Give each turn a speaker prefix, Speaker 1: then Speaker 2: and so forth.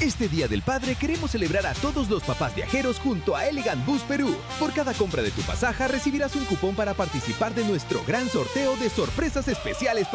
Speaker 1: Este Día del Padre queremos celebrar a todos los papás viajeros junto a Elegant Bus Perú. Por cada compra de tu pasaje recibirás un cupón para participar de nuestro gran sorteo de sorpresas especiales para